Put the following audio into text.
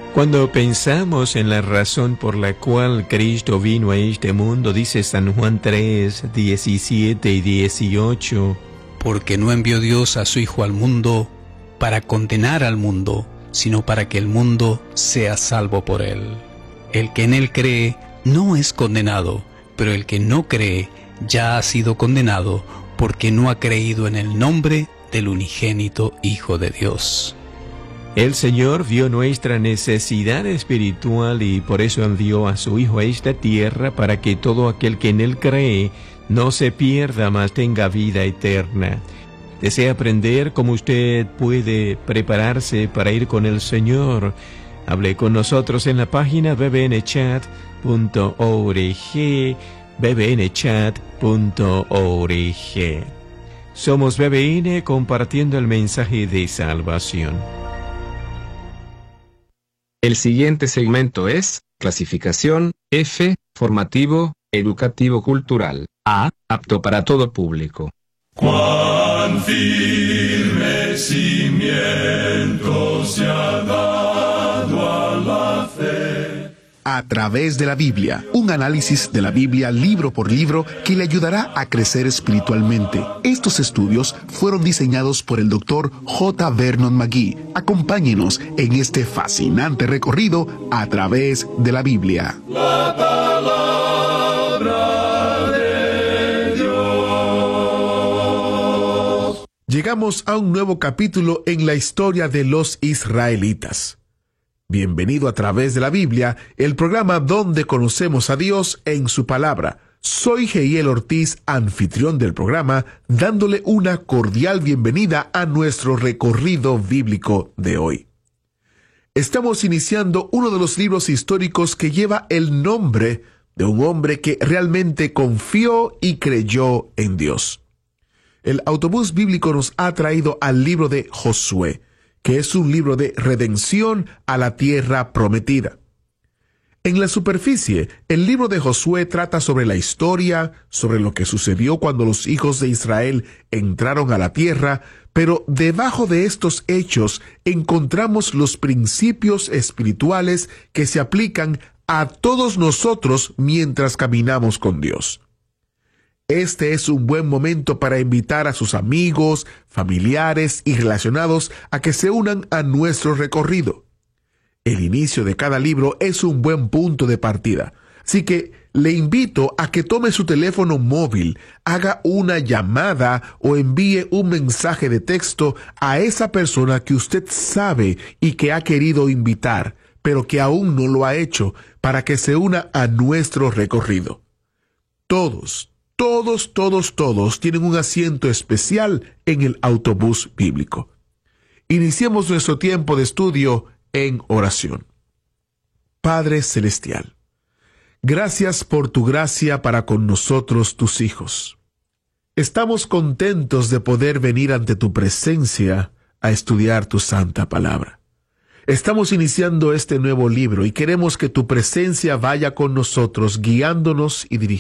Cuando pensamos en la razón por la cual Cristo vino a este mundo, dice San Juan 3, 17 y 18, porque no envió Dios a su Hijo al mundo para condenar al mundo, sino para que el mundo sea salvo por él. El que en él cree no es condenado, pero el que no cree ya ha sido condenado porque no ha creído en el nombre del unigénito Hijo de Dios. El Señor vio nuestra necesidad espiritual y por eso envió a su Hijo a esta tierra para que todo aquel que en Él cree no se pierda, mas tenga vida eterna. ¿Desea aprender cómo usted puede prepararse para ir con el Señor? Hable con nosotros en la página bbnchat.org, bbnchat.org. Somos BBN compartiendo el mensaje de salvación. El siguiente segmento es clasificación F, formativo, educativo cultural. A, apto para todo público. Cuán firme cimiento se ha dado a la fe. A través de la Biblia, un análisis de la Biblia libro por libro que le ayudará a crecer espiritualmente. Estos estudios fueron diseñados por el Dr. J. Vernon McGee. Acompáñenos en este fascinante recorrido a través de la Biblia. La palabra de Dios. Llegamos a un nuevo capítulo en la historia de los israelitas. Bienvenido a través de la Biblia, el programa donde conocemos a Dios en su palabra. Soy Geiel Ortiz, anfitrión del programa, dándole una cordial bienvenida a nuestro recorrido bíblico de hoy. Estamos iniciando uno de los libros históricos que lleva el nombre de un hombre que realmente confió y creyó en Dios. El autobús bíblico nos ha traído al libro de Josué, que es un libro de redención a la tierra prometida. En la superficie, el libro de Josué trata sobre la historia, sobre lo que sucedió cuando los hijos de Israel entraron a la tierra, pero debajo de estos hechos encontramos los principios espirituales que se aplican a todos nosotros mientras caminamos con Dios. Este es un buen momento para invitar a sus amigos, familiares y relacionados a que se unan a nuestro recorrido. El inicio de cada libro es un buen punto de partida, así que le invito a que tome su teléfono móvil, haga una llamada o envíe un mensaje de texto a esa persona que usted sabe y que ha querido invitar, pero que aún no lo ha hecho, para que se una a nuestro recorrido. Todos tienen un asiento especial en el autobús bíblico. Iniciemos nuestro tiempo de estudio en oración. Padre Celestial, gracias por tu gracia para con nosotros, tus hijos. Estamos contentos de poder venir ante tu presencia a estudiar tu santa palabra. Estamos iniciando este nuevo libro y queremos que tu presencia vaya con nosotros, guiándonos y dirigiéndonos.